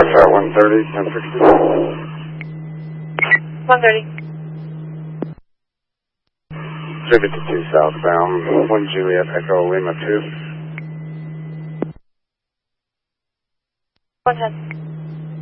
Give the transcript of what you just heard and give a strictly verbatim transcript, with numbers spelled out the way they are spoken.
Foxtrot one thirty, ten sixty. one thirty. three fifty-two southbound, one Juliet Echo Lima two. one ten.